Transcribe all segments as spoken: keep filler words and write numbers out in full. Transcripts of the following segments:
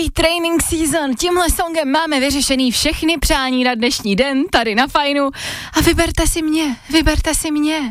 training season. Tímhle songem máme vyřešený všechny přání na dnešní den tady na Fajnu. A vyberte si mě, vyberte si mě.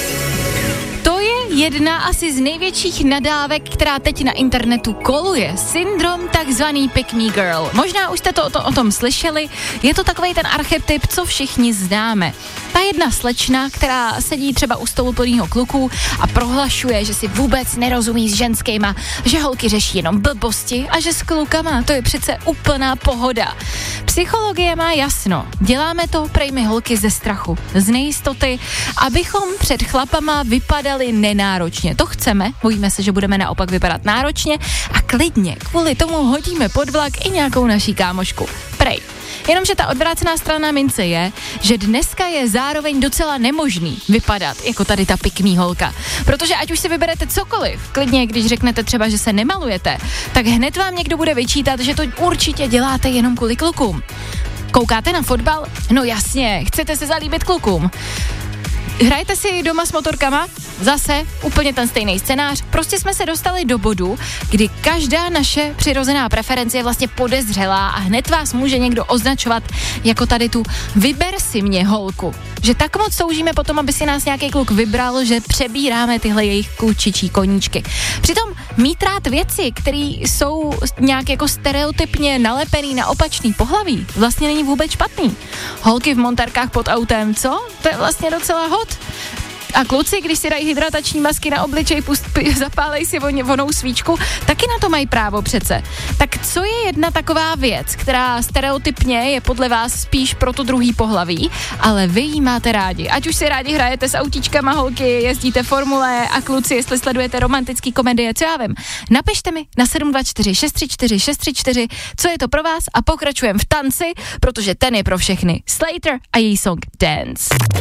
To je jedna asi z největších nadávek, která teď na internetu koluje. Syndrom takzvaný pick me girl. Možná už jste to o, to o tom slyšeli. Je to takovej ten archetyp, co všichni známe. Ta jedna slečna, která sedí třeba u stolu plnýho kluků a prohlašuje, že si vůbec nerozumí s ženskýma, že holky řeší jenom blbosti a že s klukama to je přece úplná pohoda. Psychologie má jasno. Děláme to prej my holky ze strachu, z nejistoty, abychom před chlapama vypadali nenáročně. To chceme, bojíme se, že budeme naopak vypadat náročně a klidně kvůli tomu hodíme pod vlak i nějakou naší kámošku. Prej. Jenomže ta odvrácená strana mince je, že dneska je zároveň docela nemožný vypadat jako tady ta pikmí holka. Protože ať už si vyberete cokoliv, klidně když řeknete třeba, že se nemalujete, tak hned vám někdo bude vyčítat, že to určitě děláte jenom kvůli klukům. Koukáte na fotbal? No jasně, chcete se zalíbit klukům. Hrajete si doma s motorkama? Zase úplně ten stejný scénář. Prostě jsme se dostali do bodu, kdy každá naše přirozená preference je vlastně podezřelá a hned vás může někdo označovat jako tady tu vyber si mě holku. Že tak moc toužíme potom, aby si nás nějaký kluk vybral, že přebíráme tyhle jejich klučičí koníčky. Přitom mít rád věci, které jsou nějak jako stereotypně nalepený na opačný pohlaví, vlastně není vůbec špatný. Holky v monterkách pod autem, co? To je vlastně docela hot. A kluci, když si dají hydratační masky na obličej, pust, zapálej si von, vonou svíčku, taky na to mají právo přece. Tak co je jedna taková věc, která stereotypně je podle vás spíš pro to druhý pohlaví, ale vy jí máte rádi? Ať už si rádi hrajete s autíčkama holky, jezdíte formule a kluci, jestli sledujete romantický komedie, co já vím. Napište mi na sedm dva čtyři šest tři čtyři šest tři čtyři, co je to pro vás a pokračujeme v tanci, protože ten je pro všechny. Slater a její song Dance.